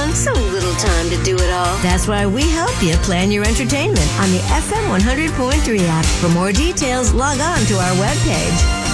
on, so little time to do it all. That's why we help you plan your entertainment on the FM 100.3 app. For more details, log on to our webpage.